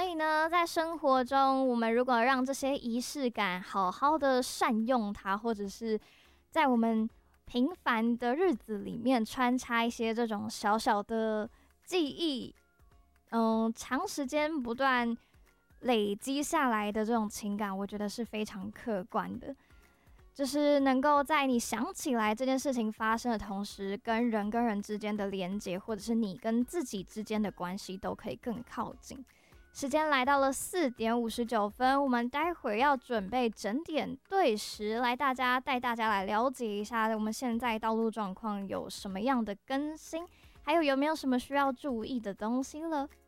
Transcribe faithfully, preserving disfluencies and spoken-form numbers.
以呢，在生活中，我们如果让这些仪式感好好的善用它，或者是在我们平凡的日子里面穿插一些这种小小的记忆，嗯，长时间不断累积下来的这种情感，我觉得是非常客观的。就是能够在你想起来这件事情发生的同时，跟人跟人之间的连结，或者是你跟自己之间的关系，都可以更靠近。时间来到了四点五十九分，我们待会儿要准备整点对时，来大家带大家来了解一下我们现在道路状况有什么样的更新，还有有没有什么需要注意的东西了。